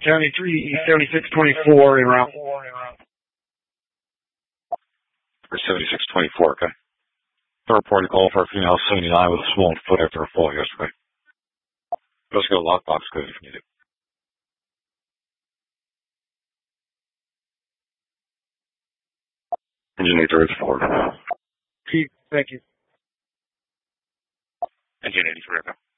County 3, East 7624, en route. 7624, okay. Third party call for a female 79 with a swollen foot after a fall yesterday. Let's go lockbox code if needed. Engine 83 forward. Chief, thank you. Engine 83, okay.